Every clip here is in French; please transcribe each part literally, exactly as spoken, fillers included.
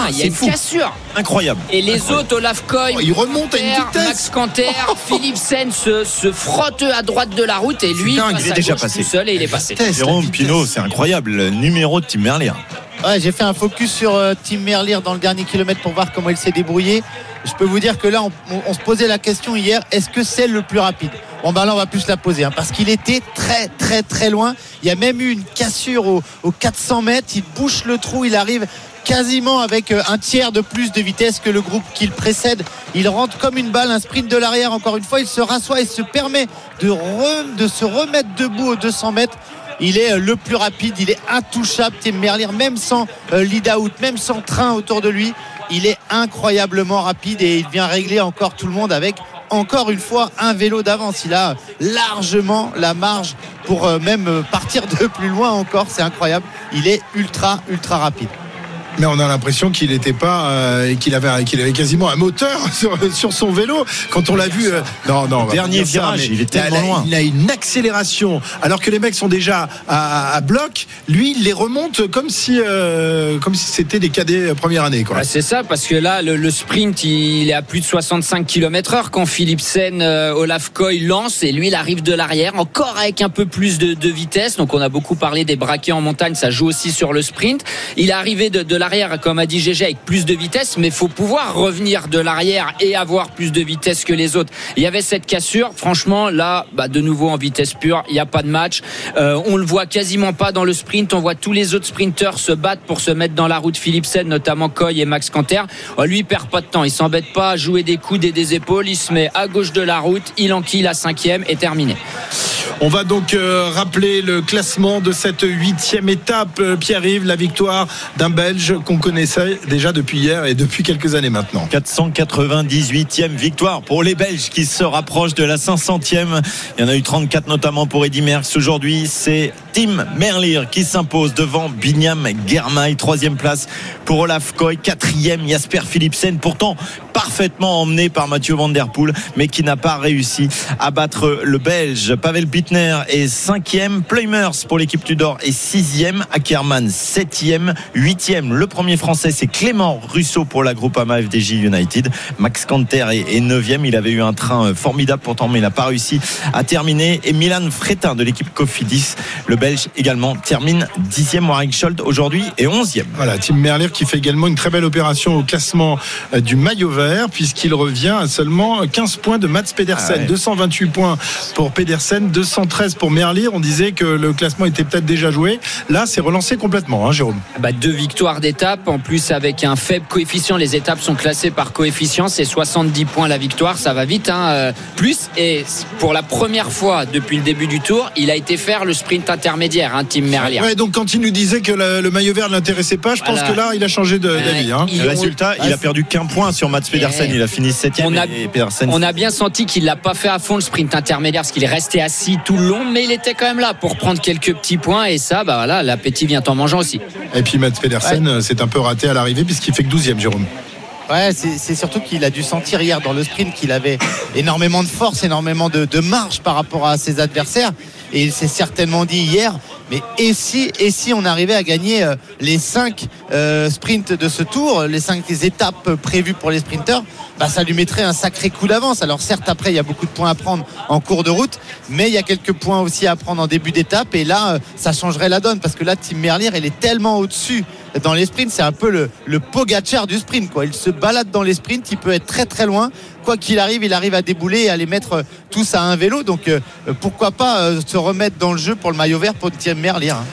il y a une fou. cassure. Incroyable. Et les Incroyable. autres, Olaf Koy, oh, il remonte à une vitesse. Max Canter, Philipsen se, se frottent à droite de la route et lui dingue, passe il est à déjà gauche passé. tout seul et il est passé. Jérôme Pinault, c'est incroyable, le numéro de Tim Merlier. Ouais, j'ai fait un focus sur euh, Tim Merlier dans le dernier kilomètre pour voir comment il s'est débrouillé. Je peux vous dire que là, on, on, on se posait la question hier, est-ce que c'est le plus rapide ? Bon ben là, on va plus la poser, hein, parce qu'il était très très très loin. Il y a même eu une cassure aux au quatre cents mètres. Il bouche le trou, il arrive quasiment avec un tiers de plus de vitesse que le groupe qui le précède. Il rentre comme une balle, un sprint de l'arrière. Encore une fois, il se rassoit et se permet de, re, de se remettre debout aux deux cents mètres. Il est le plus rapide, il est intouchable, Tim Merlier, même sans euh, lead-out, même sans train autour de lui. Il est incroyablement rapide et il vient régler encore tout le monde avec, encore une fois, un vélo d'avance. Il a largement la marge pour euh, même partir de plus loin encore. C'est incroyable. Il est ultra, ultra rapide. Mais on a l'impression qu'il n'était pas, euh, qu'il avait, qu'il avait quasiment un moteur sur, sur son vélo. Quand on l'a vu, euh, non, non. Dernier virage, il est tellement loin. Il a une accélération, alors que les mecs sont déjà à, à bloc. Lui, il les remonte comme si, euh, comme si c'était des cadets première année, quoi. Ouais, c'est ça, parce que là, le, le sprint, il est à plus de soixante-cinq kilomètres heure quand Philipsen, euh, Olaf Koy lance et lui, il arrive de l'arrière, encore avec un peu plus de, de vitesse. Donc, on a beaucoup parlé des braquets en montagne, ça joue aussi sur le sprint. Il est arrivé de, de l'arrière, comme a dit Gégé, avec plus de vitesse, mais il faut pouvoir revenir de l'arrière et avoir plus de vitesse que les autres. Il y avait cette cassure, franchement là, bah, de nouveau en vitesse pure, il n'y a pas de match. Euh, on le voit quasiment pas dans le sprint, on voit tous les autres sprinteurs se battre pour se mettre dans la route. Philipsen, notamment Koy et Max Canter, oh, lui il perd pas de temps, il s'embête pas à jouer des coudes et des épaules, il se met à gauche de la route, il enquille la cinquième et terminé. On va donc euh, rappeler le classement de cette huitième étape. Euh, Pierre-Yves, la victoire d'un Belge qu'on connaissait déjà depuis hier et depuis quelques années maintenant. quatre cent quatre-vingt-dix-huitième victoire pour les Belges qui se rapprochent de la cinq centième. Il y en a eu trente-quatre notamment pour Eddy Merckx. Aujourd'hui, c'est Tim Merlier qui s'impose devant Binyam Girmay. Troisième place pour Olaf Koy. Quatrième, Jasper Philipsen. Pourtant, parfaitement emmené par Mathieu Van Der Poel, mais qui n'a pas réussi à battre le Belge. Pavel Bittner est cinquième. Pluimers pour l'équipe Tudor est sixième. Ackermann septième. Huitième, le premier français, c'est Clément Russo pour la Groupama F D J United. Max Canter est neuvième. Il avait eu un train formidable pourtant, mais il n'a pas réussi à terminer. Et Milan Fretin de l'équipe Cofidis, le Belge également, termine dixième. Warwick Scholt aujourd'hui est onzième. Voilà, Tim Merlier qui fait également une très belle opération au classement du maillot vert, puisqu'il revient à seulement quinze points de Mats Pedersen. Ah ouais. deux cent vingt-huit points pour Pedersen, deux cent treize pour Merlier. On disait que le classement était peut-être déjà joué. Là, c'est relancé complètement, hein, Jérôme. Bah, deux victoires d'étape, en plus avec un faible coefficient. Les étapes sont classées par coefficient, c'est soixante-dix points la victoire, ça va vite, hein, euh, plus. Et pour la première fois depuis le début du tour, il a été faire le sprint intermédiaire, hein, Tim Merlier. Ouais, donc quand il nous disait que le, le maillot vert ne l'intéressait pas, je voilà. pense que là, il a changé de, d'avis. Hein. Le résultat, il a perdu qu'un point sur Mats Pedersen. Il a fini septième. On a, et Pedersen... on a bien senti qu'il l'a pas fait à fond le sprint intermédiaire, parce qu'il est resté assis tout le long, mais il était quand même là pour prendre quelques petits points. Et ça, bah voilà, l'appétit vient en mangeant aussi. Et puis Mats Pedersen, ouais. c'est un peu raté à l'arrivée puisqu'il fait que douzième, Jérôme. Ouais, c'est, c'est surtout qu'il a dû sentir hier dans le sprint qu'il avait énormément de force, énormément de, de marge par rapport à ses adversaires. Et il s'est certainement dit hier, mais et si, et si on arrivait à gagner euh, les cinq euh, sprints de ce tour, les cinq étapes prévues pour les sprinteurs, bah ça lui mettrait un sacré coup d'avance. Alors certes, après il y a beaucoup de points à prendre en cours de route, mais il y a quelques points aussi à prendre en début d'étape. Et là, euh, ça changerait la donne, parce que là, Tim Merlier, il est tellement au-dessus dans les sprints, c'est un peu le, le Pogacar du sprint, quoi. Il se balade dans les sprints, il peut être très très loin. Quoi qu'il arrive, il arrive à débouler et à les mettre tous à un vélo. Donc euh, pourquoi pas euh, se remettre dans le jeu pour le maillot vert pour Tim Merlier, hein.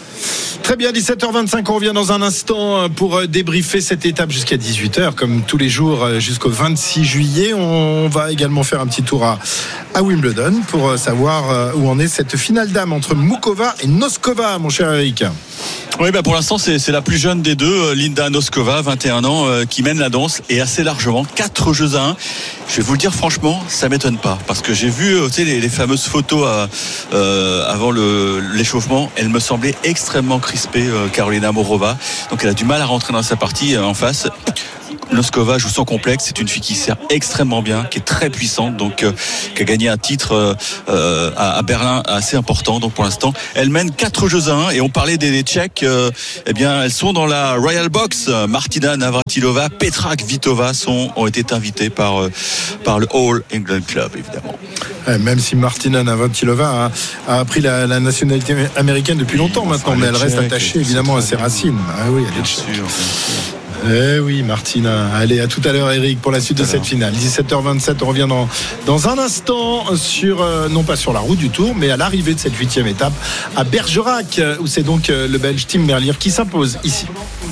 Très bien, dix-sept heures vingt-cinq, on revient dans un instant pour débriefer cette étape jusqu'à dix-huit heures, comme tous les jours jusqu'au vingt-six juillet. On va également faire un petit tour à, à Wimbledon pour savoir où en est cette finale dames entre Mukova et Noskova, mon cher Eric. Oui, bah pour l'instant c'est, c'est la plus jeune des deux, Linda Noskova, vingt et un ans, euh, qui mène la danse, et assez largement, quatre jeux à un. Je vais vous le dire franchement, ça m'étonne pas, parce que j'ai vu euh, tu sais, les, les fameuses photos à, euh, avant le, l'échauffement. Elle me semblait extrêmement crispée, euh, Carolina Morova, donc elle a du mal à rentrer dans sa partie euh, en face. Noskova joue sans complexe. C'est une fille qui sert extrêmement bien, qui est très puissante, donc euh, qui a gagné un titre euh, à, à Berlin assez important. Donc pour l'instant, elle mène quatre jeux à un. Et on parlait des, des Tchèques. Euh, eh bien, elles sont dans la Royal Box. Martina Navratilova, Petra Kvitova sont ont été invitées par euh, par le All England Club, évidemment. Ouais, même si Martina Navratilova a, a pris la, la nationalité américaine depuis longtemps oui, maintenant, mais elle reste Tchèque, attachée évidemment à ses racines. Ah oui, elle est sûr. Eh oui, Martina. Allez, à tout à l'heure, Eric, pour la suite de cette finale. dix-sept heures vingt-sept, on revient dans, dans un instant sur, euh, non pas sur la route du Tour, mais à l'arrivée de cette huitième étape à Bergerac, où c'est donc euh, le Belge Tim Merlier qui s'impose ici.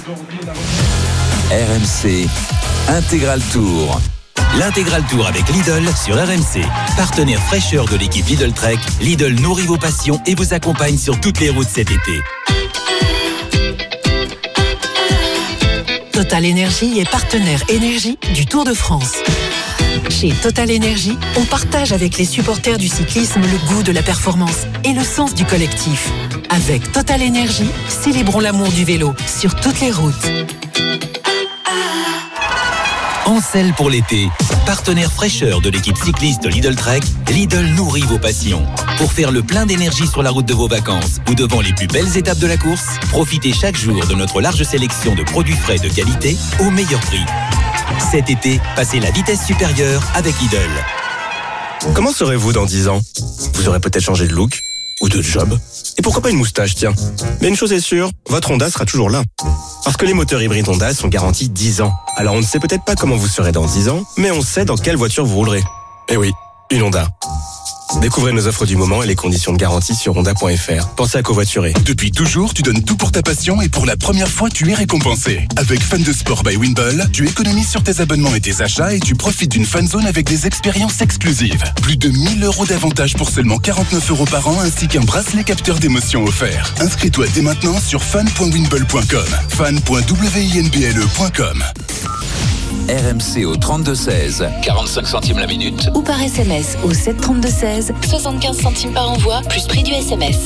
R M C Intégral Tour. L'Intégral Tour avec Lidl sur R M C. Partenaire fraîcheur de l'équipe Lidl Trek, Lidl nourrit vos passions et vous accompagne sur toutes les routes cet été. Total Énergie est partenaire énergie du Tour de France. Chez Total Énergie, on partage avec les supporters du cyclisme le goût de la performance et le sens du collectif. Avec Total Énergie, célébrons l'amour du vélo sur toutes les routes. En selle pour l'été, partenaire fraîcheur de l'équipe cycliste Lidl Trek, Lidl nourrit vos passions. Pour faire le plein d'énergie sur la route de vos vacances ou devant les plus belles étapes de la course, profitez chaque jour de notre large sélection de produits frais de qualité au meilleur prix. Cet été, passez la vitesse supérieure avec Lidl. Comment serez-vous dans dix ans ? Vous aurez peut-être changé de look ou de job. Et pourquoi pas une moustache, tiens. Mais une chose est sûre, votre Honda sera toujours là. Parce que les moteurs hybrides Honda sont garantis dix ans. Alors on ne sait peut-être pas comment vous serez dans dix ans, mais on sait dans quelle voiture vous roulerez. Eh oui, une Honda. Découvrez nos offres du moment et les conditions de garantie sur honda point f r. Pensez à covoiturer. Depuis toujours, tu donnes tout pour ta passion et pour la première fois, tu es récompensé. Avec Fan de Sport by Wimble, tu économises sur tes abonnements et tes achats et tu profites d'une fan zone avec des expériences exclusives. Plus de mille euros d'avantages pour seulement quarante-neuf euros par an ainsi qu'un bracelet capteur d'émotions offert. Inscris-toi dès maintenant sur fan point wimble point com. fan point wimble point com. R M C au trente-deux seize, quarante-cinq centimes la minute. Ou par S M S au sept trente-deux seize, soixante-quinze centimes par envoi, plus prix du S M S.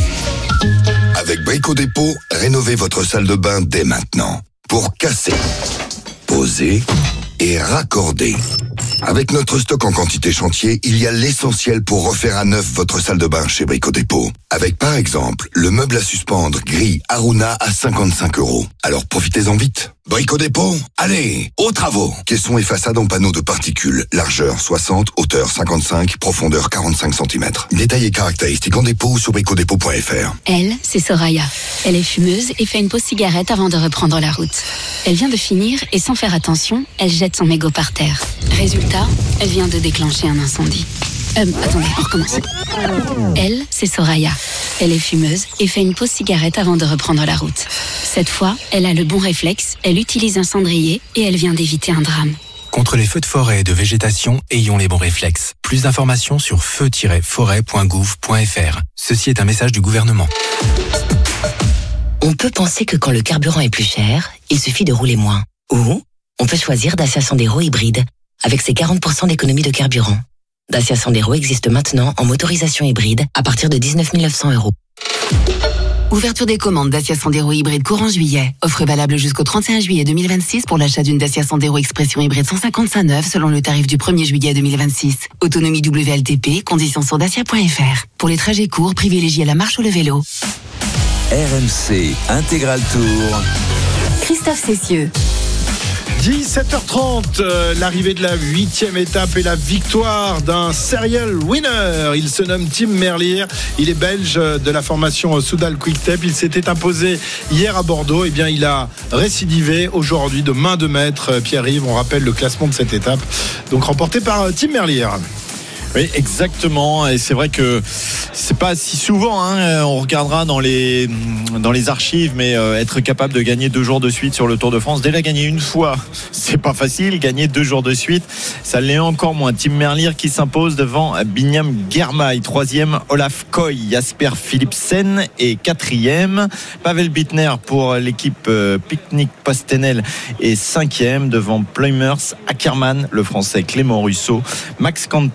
Avec Brico Dépôt, rénovez votre salle de bain dès maintenant. Pour casser, poser et raccorder. Avec notre stock en quantité chantier, il y a l'essentiel pour refaire à neuf votre salle de bain chez Brico Dépôt. Avec par exemple, le meuble à suspendre gris Aruna à cinquante-cinq euros. Alors profitez-en vite. Brico Dépôt, allez, aux travaux. Caissons et façades en panneaux de particules. Largeur soixante, hauteur cinquante-cinq, profondeur quarante-cinq centimètres. Détails et caractéristiques en dépôt ou sur brico dépôt point f r. Elle, c'est Soraya. Elle est fumeuse et fait une pause cigarette avant de reprendre la route. Elle vient de finir et sans faire attention, elle jette son mégot par terre. Résultat, elle vient de déclencher un incendie. Euh, attendez, on recommence. Elle, c'est Soraya. Elle est fumeuse et fait une pause cigarette avant de reprendre la route. Cette fois, elle a le bon réflexe, elle utilise un cendrier et elle vient d'éviter un drame. Contre les feux de forêt et de végétation, ayons les bons réflexes. Plus d'informations sur feu tiret forêt point gouv point f r. Ceci est un message du gouvernement. On peut penser que quand le carburant est plus cher, il suffit de rouler moins. Ou on peut choisir Dacia Sandero hybride, avec ses quarante pour cent d'économie de carburant. Dacia Sandero existe maintenant en motorisation hybride à partir de dix-neuf mille neuf cents euros. Ouverture des commandes Dacia Sandero hybride courant juillet. Offre valable jusqu'au trente et un juillet deux mille vingt-six pour l'achat d'une Dacia Sandero Expression hybride cent cinquante-cinq neuf selon le tarif du premier juillet deux mille vingt-six. Autonomie W L T P, conditions sur dacia point f r. Pour les trajets courts, privilégiez la marche ou le vélo. R M C Intégral Tour. Christophe Cessieux. dix-sept heures trente, euh, l'arrivée de la huitième étape et la victoire d'un serial winner. Il se nomme Tim Merlier. Il est belge de la formation Soudal Quick-Step. Il s'était imposé hier à Bordeaux. Et bien, il a récidivé aujourd'hui de main de maître. Pierre-Yves, on rappelle le classement de cette étape. Donc remporté par Tim Merlier. Oui, exactement. Et c'est vrai que c'est pas si souvent. Hein. On regardera dans les dans les archives, mais euh, être capable de gagner deux jours de suite sur le Tour de France, déjà gagner une fois, c'est pas facile. Gagner deux jours de suite, ça l'est encore moins. Tim Merlier qui s'impose devant Binyam Girmay, troisième Olaf Koy, Jasper Philipsen et quatrième Pavel Bittner pour l'équipe euh, Picnic Postenel et cinquième devant Pluimers Ackermann, le Français Clément Russo, Max Canter et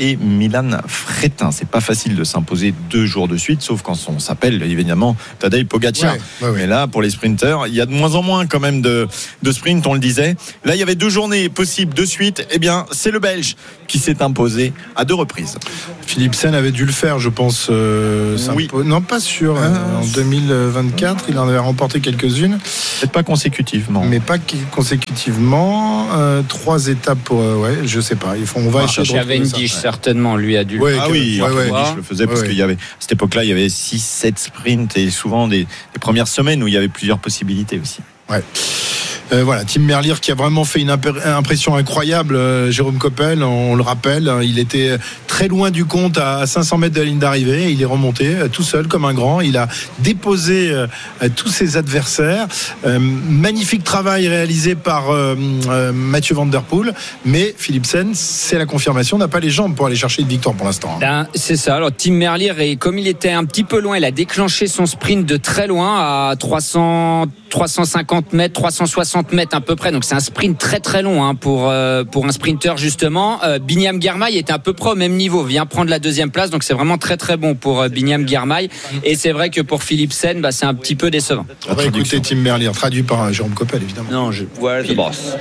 et Milan Fretin. C'est pas facile de s'imposer deux jours de suite, sauf quand on s'appelle évidemment Tadej Pogacar. Ouais, ouais, ouais. Mais là, pour les sprinteurs, il y a de moins en moins quand même de, de sprint, on le disait. Là, il y avait deux journées possibles de suite. Eh bien, c'est le Belge qui s'est imposé à deux reprises. Philipsen avait dû le faire, je pense. Euh, oui. Non, pas sûr. Euh, en deux mille vingt-quatre, il en avait remporté quelques-unes. Peut-être pas consécutivement. Mais pas consécutivement. Euh, trois étapes pour. Euh, ouais, je sais pas. Il faut, on va ah, essayer de Cavendish, certainement, lui a dû. Ouais, ah oui, ouais, ouais, Cavendish le faisait parce ouais, qu'il y avait, à cette époque-là, il y avait six sept sprints et souvent des, des premières semaines où il y avait plusieurs possibilités aussi. Ouais. Euh, voilà, Tim Merlier qui a vraiment fait une impression incroyable. euh, Jérôme Coppel, on le rappelle, il était très loin du compte à cinq cents mètres de la ligne d'arrivée. Il est remonté euh, tout seul comme un grand. Il a déposé euh, tous ses adversaires. Euh, magnifique travail réalisé par euh, euh, Mathieu Van Der Poel. Mais Philipsen, c'est la confirmation, n'a pas les jambes pour aller chercher une victoire pour l'instant. Ben, c'est ça. Alors Tim Merlier, et comme il était un petit peu loin, il a déclenché son sprint de très loin à trois cents, trois cent cinquante mètres, trois cent soixante mètres à peu près, donc c'est un sprint très très long hein, pour euh, pour un sprinter justement. euh, Binyam Girmay était à peu près au même niveau, vient prendre la deuxième place, donc c'est vraiment très très bon pour euh, Binyam Girmay, et c'est vrai que pour Philipsen, bah, c'est un petit peu décevant. On va écouter Tim Merlier, traduit par euh, Jérôme Coppel évidemment. Non, je... Where's the boss?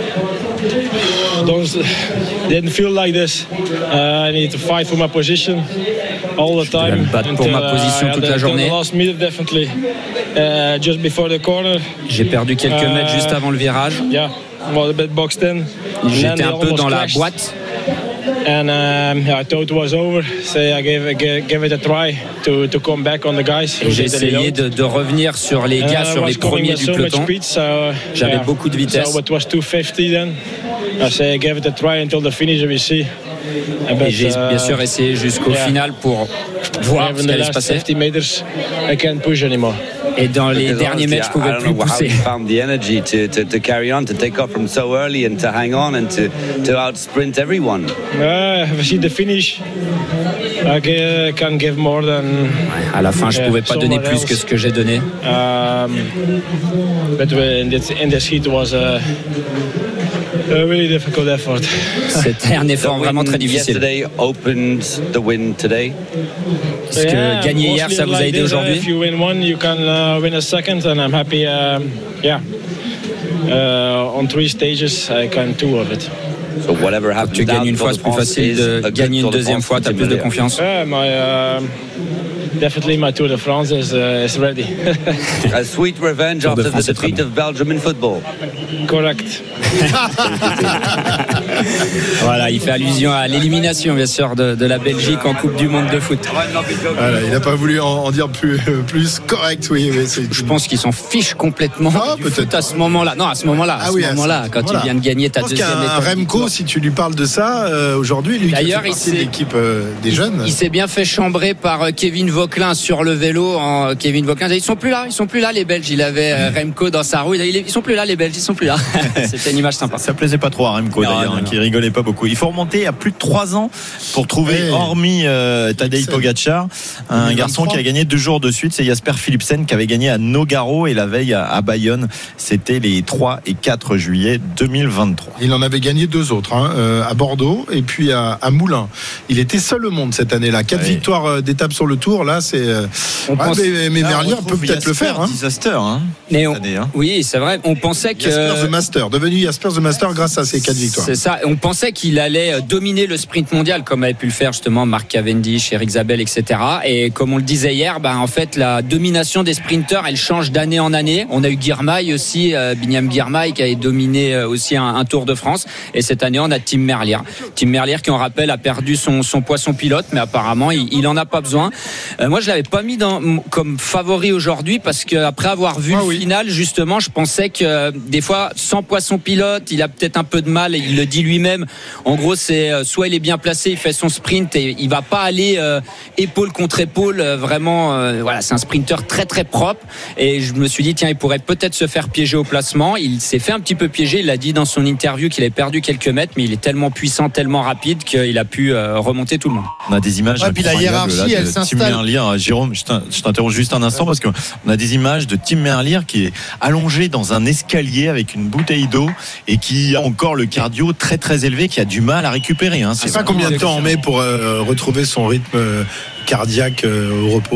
Don't didn't feel like this. Uh, I need to fight for my position all the time. Je vais me battre pour ma position toute la journée. Uh, just before the corner. J'ai perdu quelques uh, mètres juste avant le virage. Yeah, well, a bit boxed in. J'étais un peu dans la boîte. And um, I thought it was over, so I gave, gave, gave it a try to, to come back on the guys. J'ai essayé de, de revenir sur les gars, sur les premiers du peloton. Speed, so, J'avais yeah. beaucoup de vitesse. So it was two fifty then. I say I gave it a try until the finish, we see. Et j'ai bien sûr essayé jusqu'au yeah. final pour voir ce qui allait se passer. Et dans les derniers mètres, je ne pouvais plus pousser. À la fin, je ne pouvais pas donner plus que ce que j'ai donné. C'était un effort vraiment très difficile. Est-ce que gagner hier, ça vous a aidé aujourd'hui? Quand tu gagnes une fois, c'est plus facile de gagner une deuxième fois, tu as plus de confiance. Definitely my Tour de France is, uh, is ready. A sweet revenge after the defeat of Belgium in football. Correct. Voilà, il fait allusion à l'élimination, bien sûr, de, de la Belgique en Coupe du Monde de foot. Voilà, il n'a pas voulu en, en dire plus, plus correct, oui. Mais c'est... Je pense qu'il s'en fiche complètement ah, du foot à ce moment-là. Non, à ce moment-là, à ah, ce oui, moment-là, à quand voilà. il vient de gagner ta deuxième étape. Remco, si tu lui parles de ça, euh, aujourd'hui, lui D'ailleurs, qui fait partie de l'équipe euh, des jeunes. Il s'est bien fait chambrer par euh, Kevin Vauquelin sur le vélo. En Kevin Vauquelin, ils sont plus là, ils sont plus là les Belges. Il avait euh, Remco dans sa roue. Il, ils sont plus là les Belges, ils sont plus là. C'était une image sympa. Ça plaisait pas trop à Remco non, d'ailleurs, non, hein, non. qui rigolait pas beaucoup. Il faut remonter à plus de trois ans pour trouver, hey, hormis euh, Tadej Pogacar, un garçon qui a gagné deux jours de suite. C'est Jasper Philipsen qui avait gagné à Nogaro et la veille à, à Bayonne. C'était les trois et quatre juillet deux mille vingt-trois. Il en avait gagné deux autres, hein, euh, à Bordeaux et puis à, à Moulins. Il était seul au monde cette année-là. Quatre ouais. victoires euh, d'étape sur le Tour. Là, c'est. Euh, ah, pense... Mais, mais Merlier peut peut-être Jasper, le faire. Hein. Disaster, hein, mais on... année, hein. Oui, c'est vrai. On pensait que. Jasper the Master, devenu Jasper the Master grâce à ses quatre victoires. C'est ça. On pensait qu'il allait dominer le sprint mondial, comme avait pu le faire justement Mark Cavendish, Eric Zabel, et cetera. Et comme on le disait hier, bah, en fait, la domination des sprinteurs, elle change d'année en année. On a eu Girmay aussi, euh, Binyam Girmay, qui avait dominé aussi un, un Tour de France. Et cette année, on a Tim Merlier. Tim Merlier, qui on rappelle, a perdu son, son poisson pilote, mais apparemment, il, il en a pas besoin. Euh, moi, je l'avais pas mis dans, comme favori aujourd'hui, parce qu'après avoir vu ah, le oui. final, justement, je pensais que euh, des fois, sans poisson pilote, il a peut-être un peu de mal, et il le dit lui-même. En gros, c'est euh, soit il est bien placé, il fait son sprint et il va pas aller euh, épaule contre épaule, euh, vraiment. Euh, voilà, c'est un sprinter très très propre. Et je me suis dit, tiens, il pourrait peut-être se faire piéger au placement. Il s'est fait un petit peu piéger. Il a dit dans son interview qu'il avait perdu quelques mètres, mais il est tellement puissant, tellement rapide qu'il a pu euh, remonter tout le monde. On a des images. Ouais, puis la hiérarchie, là, elle s'installe. dire, Jérôme, je t'interroge juste un instant parce qu'on a des images de Tim Merlier qui est allongé dans un escalier avec une bouteille d'eau et qui a encore le cardio très très élevé, qui a du mal à récupérer. Hein. C'est ça, combien de temps on met pour euh, retrouver son rythme euh, cardiaque euh, au repos ?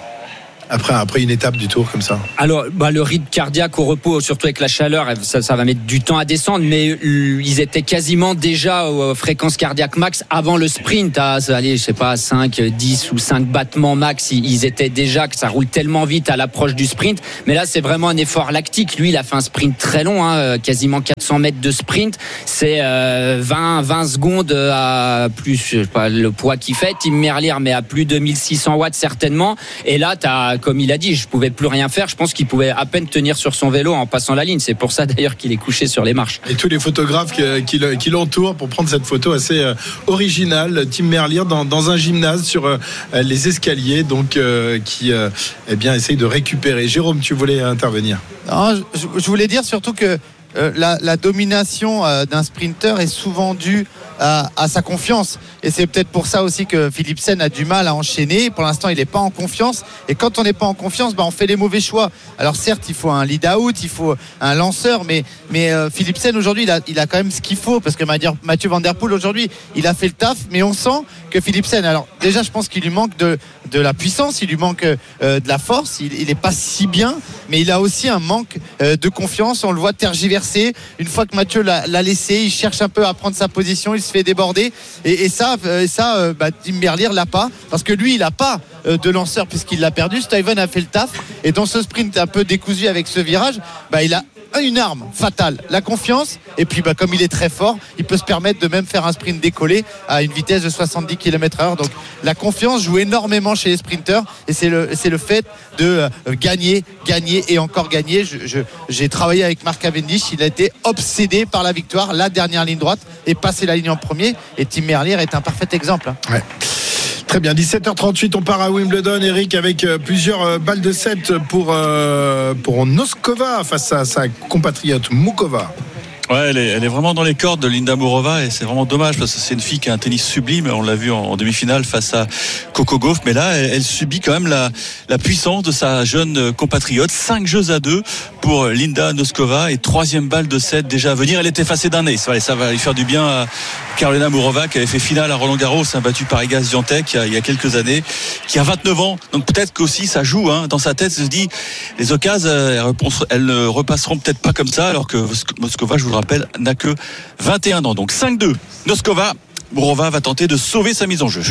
Après, après une étape du tour comme ça. Alors, bah, le rythme cardiaque au repos, surtout avec la chaleur, ça, ça va mettre du temps à descendre, mais euh, ils étaient quasiment déjà aux fréquences cardiaques max avant le sprint. À, allez, je sais pas, cinq, dix ou cinq battements max. Ils, ils étaient déjà, que ça roule tellement vite à l'approche du sprint. Mais là, c'est vraiment un effort lactique. Lui, il a fait un sprint très long, hein, quasiment quatre cents mètres de sprint. C'est euh, vingt, vingt secondes à plus, je sais pas, le poids qu'il fait. Tim Merlier, mais à plus de mille six cents watts certainement. Et là, t'as, comme il a dit, je pouvais plus rien faire. Je pense qu'il pouvait à peine tenir sur son vélo en passant la ligne. C'est pour ça d'ailleurs qu'il est couché sur les marches. Et tous les photographes qui, qui l'entourent pour prendre cette photo assez euh, originale. Tim Merlier dans, dans un gymnase sur euh, les escaliers, donc euh, qui euh, eh bien essaye de récupérer. Jérôme, tu voulais intervenir ? Non, je, je voulais dire surtout que euh, la, la domination euh, d'un sprinter est souvent due à, à sa confiance. Et c'est peut-être pour ça aussi que Philipsen a du mal à enchaîner. Pour l'instant, il n'est pas en confiance. Et quand on n'est pas en confiance, bah, on fait les mauvais choix. Alors certes, il faut un lead-out, il faut un lanceur, mais, mais euh, Philipsen aujourd'hui, il a, il a quand même ce qu'il faut. Parce que Mathieu Van Der Poel aujourd'hui, il a fait le taf, mais on sent que Philipsen, alors déjà, je pense qu'il lui manque de, de la puissance, il lui manque euh, de la force. Il n'est pas si bien, mais il a aussi un manque euh, de confiance. On le voit tergiverser. Une fois que Mathieu l'a, l'a laissé, il cherche un peu à prendre sa position, il se fait déborder. Et, et ça, Et ça, euh, bah, Tim Merlier l'a pas, parce que lui, il n'a pas euh, de lanceur puisqu'il l'a perdu. Stuyven a fait le taf, et dans ce sprint un peu décousu avec ce virage, bah, il a une arme fatale, la confiance. Et puis, bah, comme il est très fort, il peut se permettre de même faire un sprint décollé à une vitesse de soixante-dix kilomètres heure. Donc, la confiance joue énormément chez les sprinteurs, et c'est le, c'est le fait de euh, gagner, gagner et encore gagner. Je, je, j'ai travaillé avec Mark Cavendish, il a été obsédé par la victoire, la dernière ligne droite, et passer la ligne en premier. Et Tim Merlier est un parfait exemple. Ouais. Très bien, dix-sept heures trente-huit, on part à Wimbledon, Eric, avec euh, plusieurs euh, balles de sept pour, euh, pour Noskova face à sa compatriote Mukova. Ouais, elle est, elle est vraiment dans les cordes de Linda Mourova, et c'est vraiment dommage parce que c'est une fille qui a un tennis sublime. On l'a vu en, en demi-finale face à Coco Gauff, mais là elle, elle subit quand même la, la puissance de sa jeune compatriote. Cinq jeux à deux pour Linda Noskova, et troisième balle de sept déjà à venir. Elle est effacée d'un ace. Allez, ça va lui faire du bien à Carolina Mourova, qui avait fait finale à Roland Garros, hein, battue par Iga Swiatek il, il y a quelques années, qui a vingt-neuf ans. Donc peut-être qu'aussi ça joue, hein, dans sa tête. Elle se dit, les occasions, elles ne repasseront peut-être pas comme ça, alors que Noskova, je vous le rappelle, n'a que vingt et un ans. Donc cinq deux, Noskova. Mourova va tenter de sauver sa mise en jeu.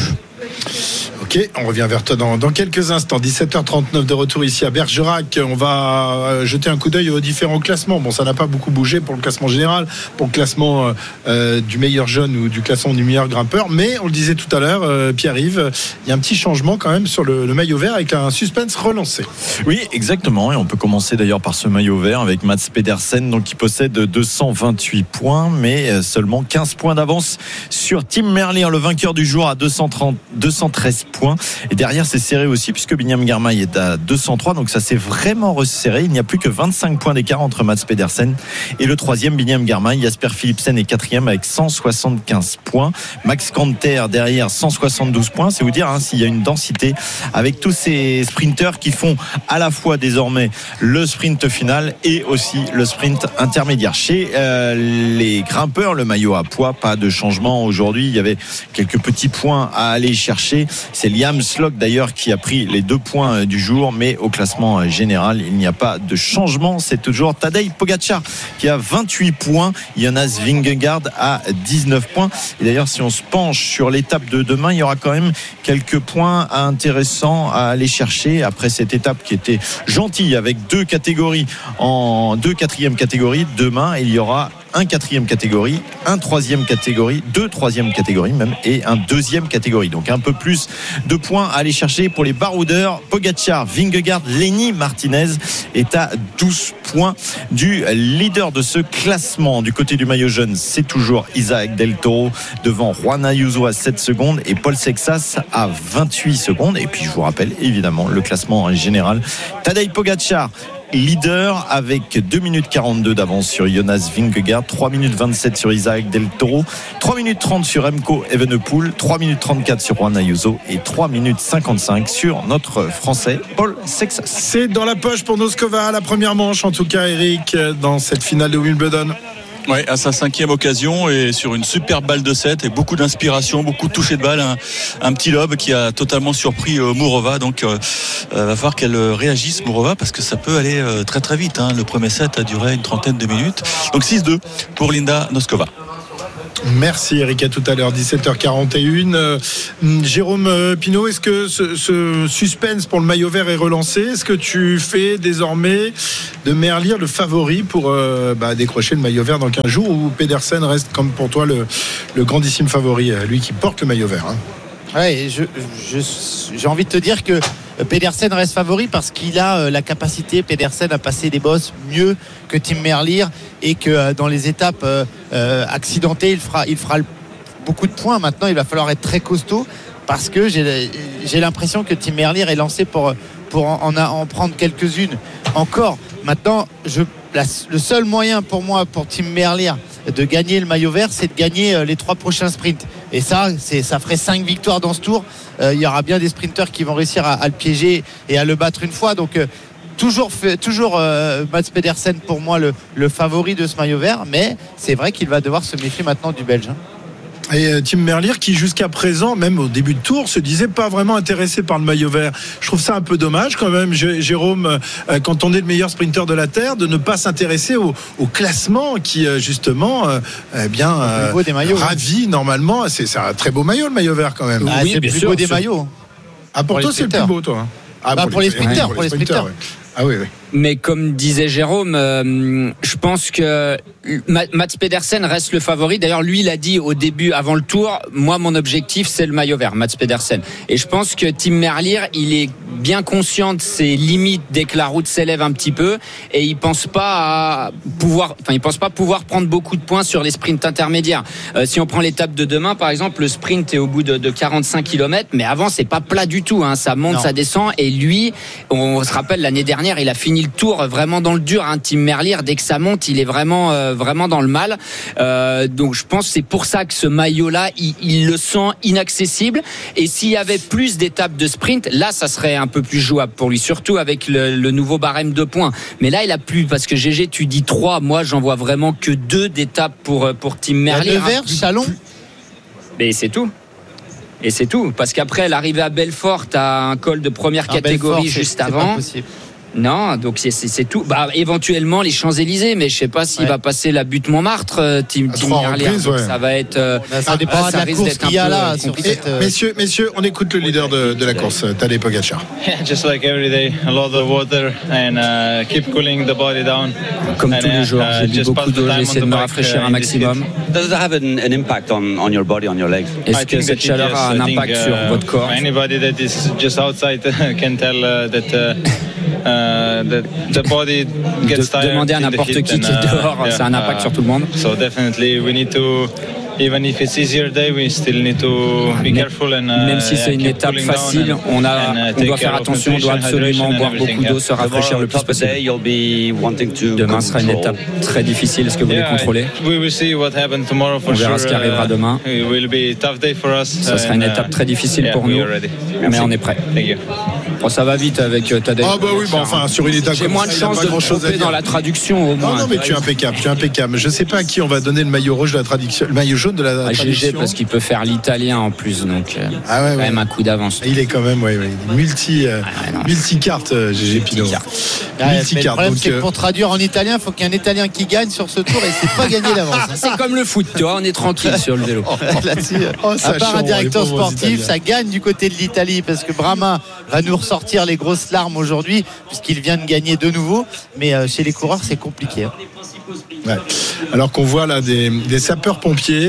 Ok, on revient vers toi dans, dans quelques instants. dix-sept heures trente-neuf de retour ici à Bergerac. On va jeter un coup d'œil aux différents classements. Bon, ça n'a pas beaucoup bougé pour le classement général, pour le classement euh, du meilleur jeune ou du classement du meilleur grimpeur. Mais on le disait tout à l'heure, euh, Pierre-Yves, il y a un petit changement quand même sur le, le maillot vert avec un suspense relancé. Oui, exactement. Et on peut commencer d'ailleurs par ce maillot vert avec Mats Pedersen, donc qui possède deux cent vingt-huit points, mais seulement quinze points d'avance sur Tim Merlier, le vainqueur du jour, à deux cent trente, deux cent treize points. Et derrière, c'est serré aussi puisque Binyam Girmay est à deux cent trois, donc ça s'est vraiment resserré. Il n'y a plus que vingt-cinq points d'écart entre Mats Pedersen et le troisième, Binyam Girmay. Jasper Philipsen est quatrième avec cent soixante-quinze points. Max Kanter derrière, cent soixante-douze points. C'est vous dire hein, s'il y a une densité avec tous ces sprinteurs qui font à la fois désormais le sprint final et aussi le sprint intermédiaire. Chez euh, les grimpeurs, le maillot à poids, pas de changement aujourd'hui. Il y avait quelques petits points à aller chercher. C'est Liam Slock d'ailleurs qui a pris les deux points du jour, mais au classement général, il n'y a pas de changement. C'est toujours Tadej Pogacar qui a vingt-huit points, Jonas Vingegaard a dix-neuf points. Et d'ailleurs, si on se penche sur l'étape de demain, il y aura quand même quelques points intéressants à aller chercher après cette étape qui était gentille avec deux catégories en deux quatrièmes catégories. Demain, il y aura un quatrième catégorie, un troisième catégorie, deux troisième catégories même, et un deuxième catégorie. Donc un peu plus de points à aller chercher pour les baroudeurs. Pogacar, Vingegaard, Lenny Martinez est à douze points du leader de ce classement. Du côté du maillot jaune, c'est toujours Isaac Del Toro devant Juan Ayuso à sept secondes et Paul Sexas à vingt-huit secondes. Et puis je vous rappelle évidemment le classement général. Tadej Pogacar leader avec deux minutes quarante-deux d'avance sur Jonas Vingegaard, trois minutes vingt-sept sur Isaac Del Toro, trois minutes trente sur Remco Evenepoel, trois minutes trente-quatre sur Juan Ayuso et trois minutes cinquante-cinq sur notre Français Paul Sexas. C'est dans la poche pour Noskova, la première manche en tout cas, Eric, dans cette finale de Wimbledon. Oui, à sa cinquième occasion et sur une superbe balle de sept et beaucoup d'inspiration, beaucoup de toucher de balle, un, un petit lob qui a totalement surpris euh, Mourova. Donc euh, euh, va falloir qu'elle réagisse, Mourova, parce que ça peut aller euh, très très vite, hein. Le premier set a duré une trentaine de minutes. Donc six deux pour Linda Noskova. Merci Eric, à tout à l'heure, dix-sept heures quarante et une. Euh, Jérôme euh, Pinault, est-ce que ce, ce suspense pour le maillot vert est relancé? Est-ce que tu fais désormais de Merlier le favori pour euh, bah, décrocher le maillot vert dans quinze jours, ou Pedersen reste comme pour toi le, le grandissime favori, lui qui porte le maillot vert, hein? Ouais, je, je, j'ai envie de te dire que Pedersen reste favori parce qu'il a la capacité, Pedersen, à passer des bosses mieux que Tim Merlier, et que dans les étapes euh, accidentées, il fera, il fera beaucoup de points. Maintenant, il va falloir être très costaud parce que j'ai, j'ai l'impression que Tim Merlier est lancé pour, pour en, en, en prendre quelques-unes encore. Maintenant, je, la, le seul moyen pour moi, pour Tim Merlier, de gagner le maillot vert, c'est de gagner les trois prochains sprints. Et ça, c'est, ça ferait cinq victoires dans ce tour. Euh, il y aura bien des sprinteurs qui vont réussir à, à le piéger et à le battre une fois. Donc, euh, toujours, fait, toujours euh, Mats Pedersen pour moi le, le favori de ce maillot vert. Mais c'est vrai qu'il va devoir se méfier maintenant du Belge, hein. Et euh, Tim Merlier qui jusqu'à présent, même au début de tour, se disait pas vraiment intéressé par le maillot vert. Je trouve ça un peu dommage quand même, Jérôme, euh, quand on est le meilleur sprinter de la Terre, de ne pas s'intéresser au, au classement qui euh, justement euh, eh bien euh, des maillots, ravit, hein. Normalement, c'est, c'est un très beau maillot, le maillot vert quand même. Ah, oui, c'est le plus sûr, beau des sûr. maillots. Ah, pour, pour toi c'est le plus beau, toi. Ah, bah, pour, pour les sprinters, pour les sprinters. Ouais. Ah oui, oui. Mais comme disait Jérôme, euh, je pense que Mats Pedersen reste le favori. D'ailleurs, lui, il a dit au début, avant le tour, moi, mon objectif, c'est le maillot vert, Mats Pedersen. Et je pense que Tim Merlier, il est bien conscient de ses limites dès que la route s'élève un petit peu, et il pense pas à pouvoir, enfin, il pense pas pouvoir prendre beaucoup de points sur les sprints intermédiaires. Euh, si on prend l'étape de demain, par exemple, le sprint est au bout de, de quarante-cinq kilomètres, mais avant, c'est pas plat du tout, hein. Ça monte, non. Ça descend, et lui, on se rappelle l'année dernière, il a fini le tour vraiment dans le dur, hein. Tim Merlier, dès que ça monte, il est vraiment euh, vraiment dans le mal, euh, donc je pense que c'est pour ça que ce maillot là il, il le sent inaccessible, et s'il y avait plus d'étapes de sprint, là ça serait un peu plus jouable pour lui, surtout avec le, le nouveau barème de points. Mais là il a plus, parce que G G tu dis trois, moi j'en vois vraiment que deux d'étapes pour, pour Tim Merlier. Le vert, Chalon, mais c'est tout. Et c'est tout, parce qu'après l'arrivée à Belfort, t'as un col de première ah, catégorie Belfort, juste c'est, avant. C'est Non, donc c'est, c'est, c'est tout. Bah, éventuellement les Champs-Élysées, mais je sais pas s'il ouais. va passer la butte Montmartre, euh, Tim, Tim Merlier. Ouais. Ça va être. Euh, ça dépend ah, de la course qu'il y a là. Et, euh... Messieurs, messieurs, on écoute le leader de, de la course, Tadej Pogačar. Just like every day, a lot of water and uh, keep cooling the body down. Comme tous les jours, j'ai bu beaucoup d'eau, j'essaie de me rafraîchir un maximum. Does it have an, an impact on, on your body, on your legs? Est-ce que cette chaleur a un impact sur votre corps? Anybody that is just outside can tell that. Uh, the, the body gets tired. Demander à n'importe qui qui est dehors, uh, ça a un impact uh, sur tout le monde. So definitely we need to, even if it's easier day, we still need to be careful and uh, même si c'est une étape facile, on a, and, uh, on doit faire attention, on doit absolument boire beaucoup d'eau, se rafraîchir le plus possible. Demain sera une étape très difficile. Est-ce que vous voulez contrôler? On verra ce qui arrivera demain. Ça sera une étape très difficile pour nous, mais on est prêt. Bon, ça va vite avec Tadej. Ah bah oui, bah enfin sur une étape. J'ai moins de chance de me tromper dans la traduction au moins. Non, non, mais tu es impeccable, tu es impeccable. Je sais pas à qui on va donner le maillot rouge de la traduction, le maillot jaune de la traduction. G G parce qu'il peut faire l'italien en plus, donc euh, ah ouais, quand ouais. même un coup d'avance. Il est quand même, ouais, ouais. multi, euh, ah ouais, multi carte, G G Pinot. Ah, multi carte. Le problème, donc, c'est que pour traduire en italien, il faut qu'il y ait un Italien qui gagne sur ce tour, et c'est pas gagné d'avance. C'est comme le foot, tu vois, on est tranquille sur le vélo. Oh, à part un directeur sportif, ça gagne du côté de l'Italie, parce que Brama va nous ressortir les grosses larmes aujourd'hui, puisqu'il vient de gagner de nouveau, mais euh, chez les coureurs c'est compliqué, hein. Ouais. Alors qu'on voit là des, des sapeurs-pompiers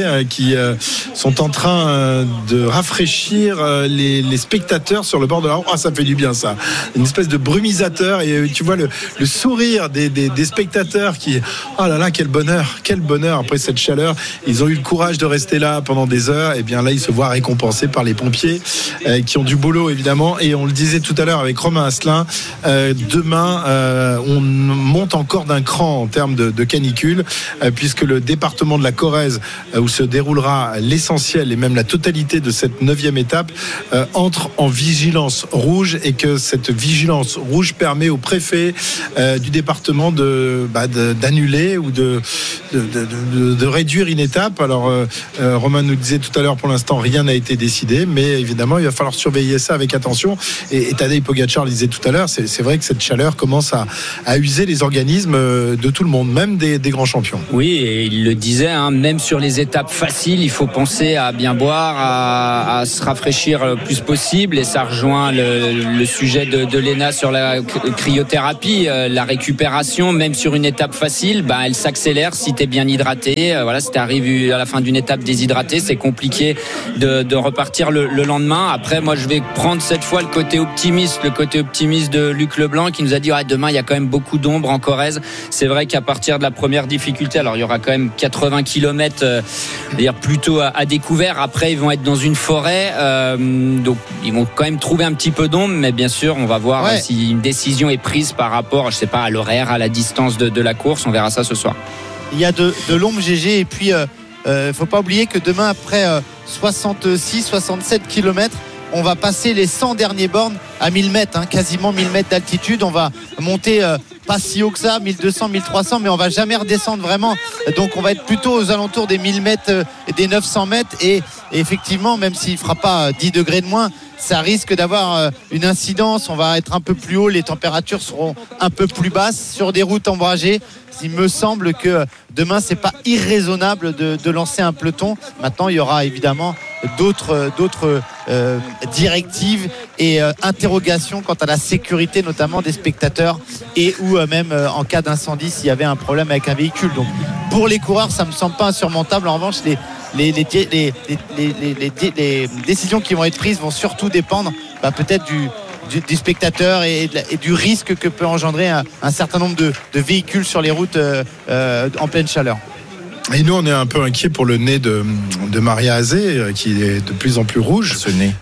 euh, qui euh, sont en train euh, de rafraîchir euh, les, les spectateurs sur le bord de la route. Ah, ça fait du bien ça. Une espèce de brumisateur et euh, tu vois le, le sourire des, des, des spectateurs qui, oh là là, quel bonheur, quel bonheur après cette chaleur. Ils ont eu le courage de rester là pendant des heures. Et bien là, ils se voient récompensés par les pompiers euh, qui ont du boulot évidemment. Et on le disait tout à l'heure avec Romain Asselin, euh, demain euh, on monte encore d'un cran en termes de, de canicule, euh, puisque le département de la Corrèze, euh, où se déroulera l'essentiel et même la totalité de cette neuvième étape, euh, entre en vigilance rouge, et que cette vigilance rouge permet au préfet euh, du département de, bah, de, d'annuler ou de, de, de, de, de réduire une étape. Alors euh, euh, Romain nous disait tout à l'heure, pour l'instant rien n'a été décidé, mais évidemment il va falloir surveiller ça avec attention. Et, et Tadej Pogačar le disait tout à l'heure, c'est, c'est vrai que cette chaleur commence à, à user les organismes de tout le monde, même des, des grands champions. Oui, et il le disait, hein, même sur les étapes faciles, il faut penser à bien boire, à, à se rafraîchir le plus possible, et ça rejoint le, le sujet de, de Léna sur la cryothérapie, euh, la récupération, même sur une étape facile, bah, elle s'accélère si tu es bien hydraté. Euh, voilà, si tu arrives à la fin d'une étape déshydraté, c'est compliqué de, de repartir le, le lendemain. Après, moi, je vais prendre cette fois le côté optimiste, le côté optimiste de Luc Leblanc, qui nous a dit ouais, demain, il y a quand même beaucoup d'ombre en Corrèze. C'est vrai qu'à partir de la première difficulté, alors il y aura quand même quatre-vingts kilomètres euh, dire plutôt à, à découvert. Après, ils vont être dans une forêt, euh, donc ils vont quand même trouver un petit peu d'ombre, mais bien sûr, on va voir ouais. si une décision est prise par rapport, je sais pas, à l'horaire, à la distance de, de la course. On verra ça ce soir. Il y a de, de l'ombre, G G, et puis euh, euh, faut pas oublier que demain, après euh, soixante-six soixante-sept kilomètres, on va passer les cent derniers bornes à mille mètres, hein, quasiment mille mètres d'altitude. On va monter euh, pas si haut que ça, mille deux cents, mille trois cents, mais on va jamais redescendre vraiment. Donc on va être plutôt aux alentours des mille mètres euh, et des neuf cents mètres. Et, et effectivement, même s'il fera pas dix degrés de moins, ça risque d'avoir euh, une incidence. On va être un peu plus haut, les températures seront un peu plus basses sur des routes ombragées. Il me semble que demain, c'est pas irraisonnable de, de lancer un peloton. Maintenant, il y aura évidemment d'autres, d'autres euh, directives et euh, interrogations quant à la sécurité, notamment des spectateurs, et ou euh, même euh, en cas d'incendie s'il y avait un problème avec un véhicule. Donc, pour les coureurs, ça me semble pas insurmontable. En revanche, les Les, les, les, les, les, les, les, les décisions qui vont être prises vont surtout dépendre bah, peut-être du, du, du spectateur et, et du risque que peut engendrer un, un certain nombre de, de véhicules sur les routes euh, euh, en pleine chaleur. Et nous, on est un peu inquiets pour le nez de, de Maria Azé, qui est de plus en plus rouge. Ce nez.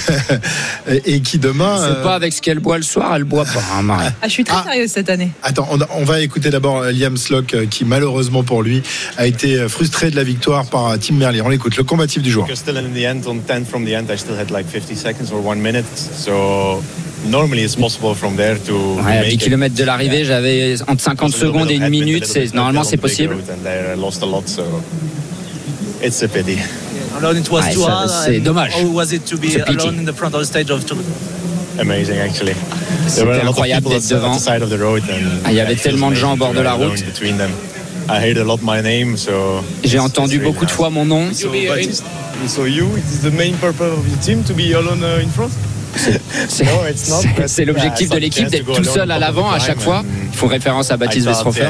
Et qui demain. C'est euh... pas avec ce qu'elle boit le soir, elle boit pas, hein, Maria. Ah, je suis très ah, sérieuse cette année. Attends, on, on va écouter d'abord Liam Slock, qui malheureusement pour lui a été frustré de la victoire par Tim Merlier. On l'écoute, le combatif du jour. Normally it's possible from there to ouais, à dix kilomètres de l'arrivée, j'avais entre cinquante secondes et une minute. C'est, normalement, c'est possible. It's a pity. Ouais, ça, c'est dommage. C'est pity. Amazing, actually. C'était incroyable d'être devant. Ah, il y avait tellement de gens au bord de la route. J'ai entendu beaucoup de fois mon nom. So you, it's the main purpose of the team to be alone in front. C'est, c'est, c'est, c'est l'objectif de l'équipe d'être tout seul à l'avant à chaque fois. Il faut référence à Baptiste Westhofer.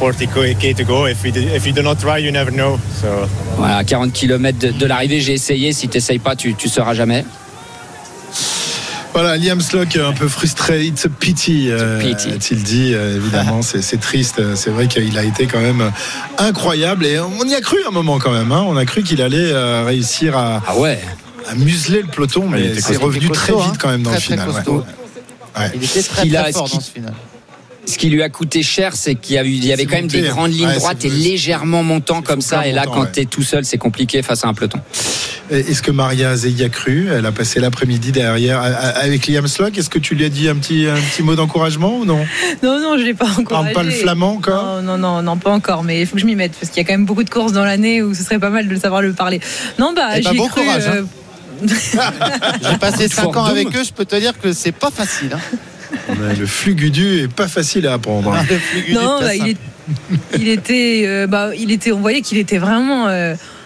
Voilà, quarante kilomètres de, de l'arrivée, j'ai essayé. Si tu n'essayes pas, tu ne sauras jamais. Voilà, Liam Slock un peu frustré. It's a pity, euh, a-t-il dit. Euh, évidemment, c'est, c'est triste. C'est vrai qu'il a été quand même incroyable. Et on y a cru un moment quand même. Hein. On a cru qu'il allait euh, réussir à... Ah ouais à museler le peloton, mais ouais, c'est revenu costaud, très vite quand même dans très, le final. Très ouais. Ouais. Il était très, très fort dans ce final. Ce qui lui a coûté cher, c'est qu'il y, a eu, il y avait c'est quand même monté, des grandes lignes ouais, droites et légèrement montant comme ça. Et là, montant, quand ouais. tu es tout seul, c'est compliqué face à un peloton. Est-ce que Maria Azé y a cru ? Elle a passé l'après-midi derrière avec Liam Slock. Est-ce que tu lui as dit un petit, un petit mot d'encouragement ou non ? Non, non, je ne l'ai pas encouragé. Parle pas le flamand encore ? Non, non, non, non, pas encore. Mais il faut que je m'y mette parce qu'il y a quand même beaucoup de courses dans l'année où ce serait pas mal de savoir le parler. Non, bah, j'ai bah, bon cru. Courage, euh... hein. J'ai passé cinq ans avec eux, je peux te dire que c'est pas facile. Hein. Le flugudu est pas facile à apprendre. Non, bah, il, est, il était, euh, bah, il était, on voyait qu'il était vraiment euh,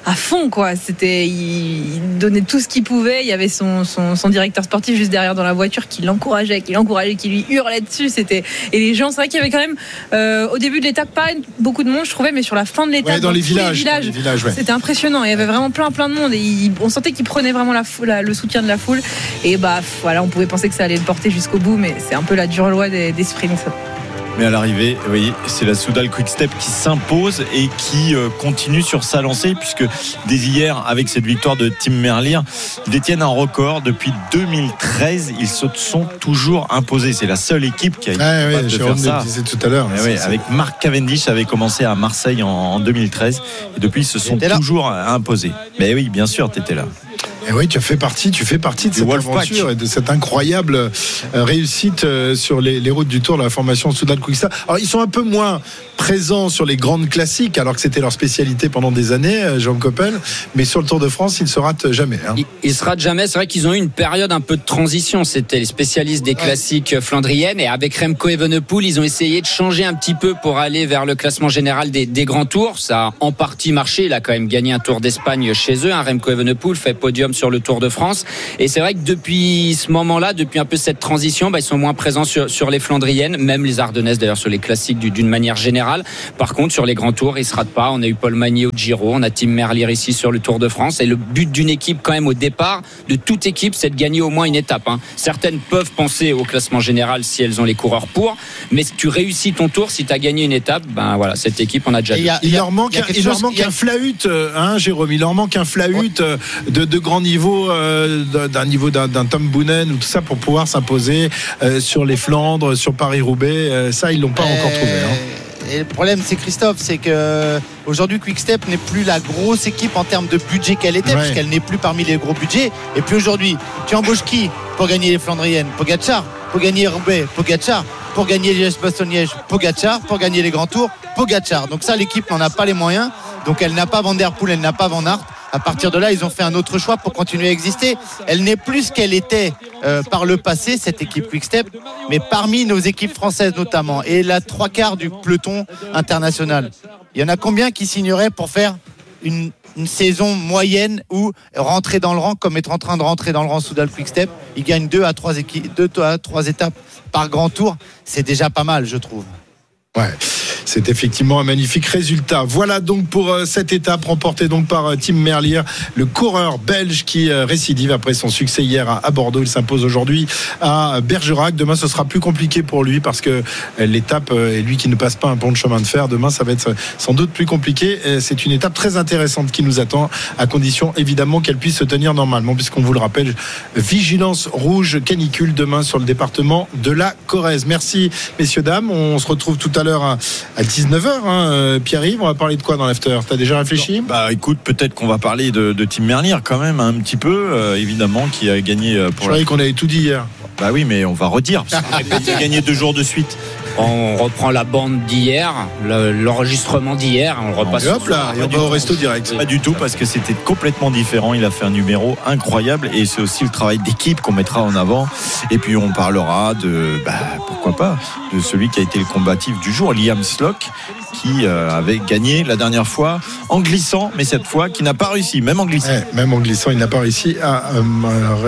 à fond, quoi. C'était, il, il donnait tout ce qu'il pouvait. Il y avait son, son, son directeur sportif juste derrière dans la voiture qui l'encourageait, qui l'encourageait, qui lui hurlait dessus. C'était, et les gens, c'est vrai qu'il y avait quand même, euh, au début de l'étape, pas beaucoup de monde, je trouvais, mais sur la fin de l'étape, ouais, dans, dans, les villages, les villages, dans les villages, ouais. C'était impressionnant. Il y avait vraiment plein, plein de monde et il, on sentait qu'il prenait vraiment la foule, la, le soutien de la foule. Et bah, voilà, on pouvait penser que ça allait le porter jusqu'au bout, mais c'est un peu la dure loi des, des sprints. Mais à l'arrivée, vous voyez, c'est la Soudal Quick-Step qui s'impose et qui euh, continue sur sa lancée, puisque dès hier, avec cette victoire de Tim Merlier, ils détiennent un record. Depuis deux mille treize, ils se sont toujours imposés. C'est la seule équipe qui a été ah, capable ouais, de Jérôme faire ça. disait tout à l'heure. Ouais, avec Mark Cavendish, avait commencé à Marseille en, en deux mille treize. Et depuis, ils se sont toujours imposés. Mais oui, bien sûr, tu étais là. Et oui, tu fais partie, tu fais partie de cette aventure et de cette incroyable euh, réussite euh, sur les, les routes du Tour de la formation Soudal Quick-Step. Alors, ils sont un peu moins présents sur les grandes classiques, alors que c'était leur spécialité pendant des années, Jean Coppel. Mais sur le Tour de France, ils ne se ratent jamais. Hein. Ils, ils se ratent jamais. C'est vrai qu'ils ont eu une période un peu de transition. C'était les spécialistes des classiques flandriennes. Et avec Remco Evenepoel, ils ont essayé de changer un petit peu pour aller vers le classement général des, des grands tours. Ça a en partie marché. Il a quand même gagné un Tour d'Espagne chez eux. Hein. Remco Evenepoel fait podium sur le Tour de France. Et c'est vrai que depuis ce moment-là, depuis un peu cette transition, bah, ils sont moins présents sur, sur les flandriennes, même les ardennaises d'ailleurs sur les classiques d'une manière générale. Par contre, sur les grands tours, ils se ratent pas. On a eu Paul Magnier au Giro, on a Tim Merlier ici sur le Tour de France. Et le but d'une équipe quand même au départ, de toute équipe, c'est de gagner au moins une étape. Hein. Certaines peuvent penser au classement général si elles ont les coureurs pour, mais si tu réussis ton tour, si tu as gagné une étape, ben voilà, cette équipe, on a déjà. Il, a, il leur manque, un, il leur manque un flahut, hein, Jérôme. Il leur manque un flahut ouais. de, de grand niveau. Euh, d'un niveau d'un, d'un Tom Boonen ou tout ça pour pouvoir s'imposer euh, sur les Flandres, sur Paris-Roubaix. Euh, ça, ils l'ont pas euh... encore trouvé. Hein. Et le problème, c'est Christophe, c'est que aujourd'hui Quick-Step n'est plus la grosse équipe en termes de budget qu'elle était, ouais. puisqu'elle n'est plus parmi les gros budgets. Et puis aujourd'hui, tu embauches qui pour gagner les Flandriennes? Pogacar. Pour gagner Roubaix, Pogacar. Pour gagner Liège-Bastogne-Liège, Pogacar. Pour gagner les grands tours, Pogacar. Donc ça, l'équipe n'en a pas les moyens. Donc elle n'a pas Van Der Poel, elle n'a pas Van Aert. À partir de là, ils ont fait un autre choix pour continuer à exister. Elle n'est plus ce qu'elle était euh, par le passé, cette équipe Quick-Step, mais parmi nos équipes françaises notamment, et la trois quarts du peloton international. Il y en a combien qui signeraient pour faire une, une saison moyenne ou rentrer dans le rang, comme être en train de rentrer dans le rang Soudal Quick-Step? Ils gagnent deux à trois équipes, deux à trois étapes par grand tour. C'est déjà pas mal, je trouve. Ouais. C'est effectivement un magnifique résultat. Voilà donc pour euh, cette étape remportée donc par euh, Tim Merlier, le coureur belge qui euh, récidive après son succès hier à, à Bordeaux. Il s'impose aujourd'hui à Bergerac. Demain, ce sera plus compliqué pour lui parce que euh, l'étape euh, est lui qui ne passe pas un pont de chemin de fer. Demain, ça va être sans doute plus compliqué. Et c'est une étape très intéressante qui nous attend, à condition évidemment qu'elle puisse se tenir normalement, puisqu'on vous le rappelle, vigilance rouge canicule demain sur le département de la Corrèze. Merci messieurs dames. On se retrouve tout à l'heure à à dix-neuf heures, hein, Pierre-Yves, on va parler de quoi dans l'after? T'as déjà réfléchi? Bah écoute, peut-être qu'on va parler de, de Tim Merlier quand même un petit peu, euh, évidemment, qui a gagné pour. Je croyais la... qu'on avait tout dit hier. Bah oui, mais on va redire. Parce qu'il a gagné deux jours de suite. On reprend la bande d'hier, le, l'enregistrement d'hier, on le repasse. Et hop là, et on va au resto direct. Pas du tout, parce que c'était complètement différent. Il a fait un numéro incroyable et c'est aussi le travail d'équipe qu'on mettra en avant. Et puis on parlera de, bah, pourquoi pas, de celui qui a été le combatif du jour, Liam Slock, qui euh, avait gagné la dernière fois en glissant, mais cette fois qui n'a pas réussi, même en glissant. Ouais, même en glissant, il n'a pas réussi à, à, à,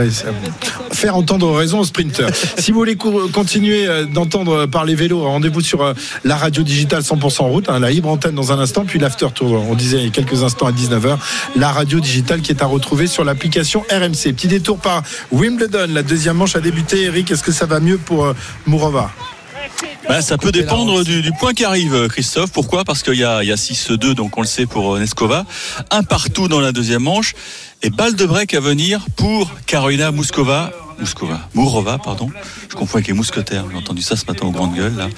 à faire entendre raison au sprinter. Si vous voulez co- continuer d'entendre parler vélo, rendez-vous sur la radio digitale cent pour cent route, hein, la libre antenne dans un instant, puis l'after tour, on disait il y a quelques instants à dix-neuf heures, la radio digitale qui est à retrouver sur l'application R M C. Petit détour par Wimbledon, la deuxième manche a débuté. Eric, est-ce que ça va mieux pour euh, Mourova? Bah, ça peut dépendre du, du point qui arrive, Christophe. Pourquoi? Parce qu'il y a, il y a six deux, donc on le sait pour Neskova. Un partout dans la deuxième manche. Et balle de break à venir pour Karolina Muskova. Muskova, Mourova, pardon. Je confonds avec les mousquetaires. J'ai entendu ça ce matin aux grandes gueules, là.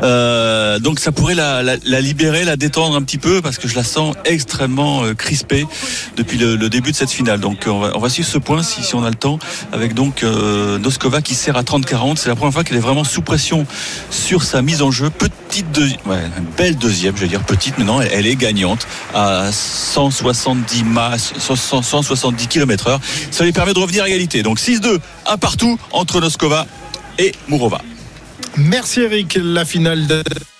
Euh, donc ça pourrait la, la, la libérer, la détendre un petit peu, parce que je la sens extrêmement euh, crispée depuis le, le début de cette finale. Donc on va, on va suivre ce point si, si on a le temps, avec donc euh, Noskova qui sert à trente quarante. C'est la première fois qu'elle est vraiment sous pression sur sa mise en jeu. Petite deuxième, ouais, une belle deuxième, je vais dire petite, mais non, elle, elle est gagnante à cent soixante-dix masses, cent soixante-dix kilomètres heure. Ça lui permet de revenir à égalité. Donc six deux. Un partout entre Noskova et Mourova. Merci Eric, la finale de